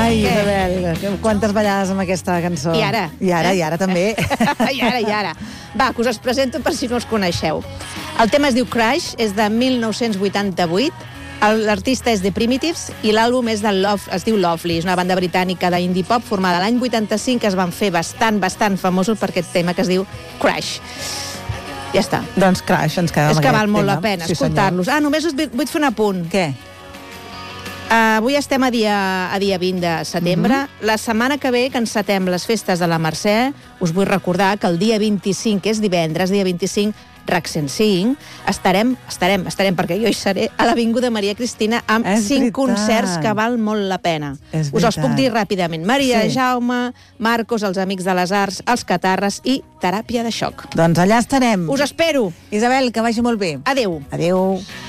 Ai, Isabel, quantes ballades amb aquesta cançó. I ara. I ara també. I ara. Va, que us els presento per si no els coneixeu. El tema es diu Crash, és de 1988, l'artista és The Primitives i l'àlbum es diu Lovely, és una banda britànica d'indie pop formada l'any 85 que es van fer bastant famosos per aquest tema que es diu Crash. Ja està. Doncs Crash, ens quedem amb aquest tema. És que val molt la pena escoltar-los. Només us vull fer un apunt. Què? Avui estem a dia 20 de setembre. La setmana que ve, que encetem les festes de la Mercè, us vull recordar que el dia 25, que és divendres, dia 25, RAC 105, estarem, perquè jo hi seré, a l'Avinguda Maria Cristina amb 5 concerts que val molt la pena. Us els puc dir ràpidament. Maria, Jaume, Marcos, els Amics de les Arts, els Catarres i Teràpia de Xoc. Doncs allà estarem. Us espero. Isabel, que vagi molt bé. Adéu. Adéu.